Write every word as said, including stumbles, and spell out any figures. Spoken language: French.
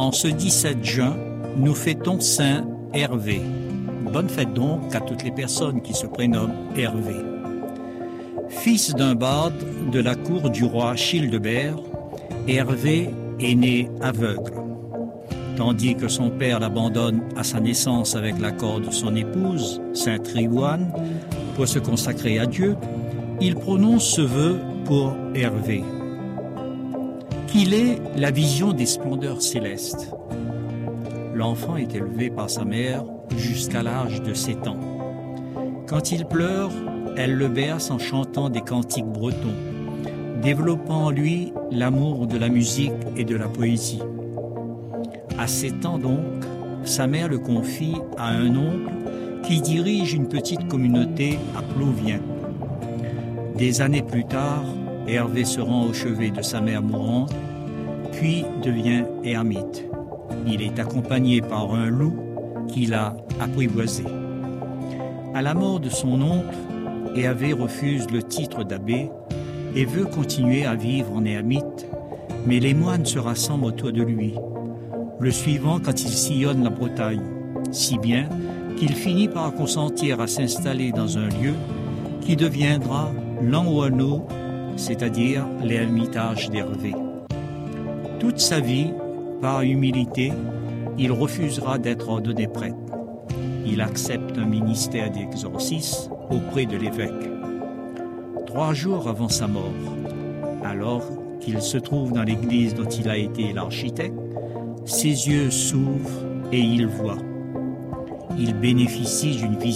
En ce dix-sept juin, nous fêtons Saint Hervé. Bonne fête donc à toutes les personnes qui se prénomment Hervé. Fils d'un barde de la cour du roi Childebert, Hervé est né aveugle. Tandis que son père l'abandonne à sa naissance avec l'accord de son épouse, Sainte Riouane, pour se consacrer à Dieu, il prononce ce vœu pour Hervé. Qu'il ait la vision des splendeurs célestes. L'enfant est élevé par sa mère jusqu'à l'âge de sept ans. Quand il pleure, elle le berce en chantant des cantiques bretons, développant en lui l'amour de la musique et de la poésie. À sept ans donc, sa mère le confie à un oncle qui dirige une petite communauté à Plouvien. Des années plus tard, Hervé se rend au chevet de sa mère mourante, puis devient ermite. Il est accompagné par un loup qui l'a apprivoisé. À la mort de son oncle, Hervé refuse le titre d'abbé et veut continuer à vivre en ermite, mais les moines se rassemblent autour de lui, le suivant quand il sillonne la Bretagne, si bien qu'il finit par consentir à s'installer dans un lieu qui deviendra l'Anouano, c'est-à-dire l'ermitage d'Hervé. Toute sa vie, par humilité, il refusera d'être ordonné prêtre. Il accepte un ministère d'exorcisme auprès de l'évêque. Trois jours avant sa mort, alors qu'il se trouve dans l'église dont il a été l'architecte, ses yeux s'ouvrent et il voit. Il bénéficie d'une vision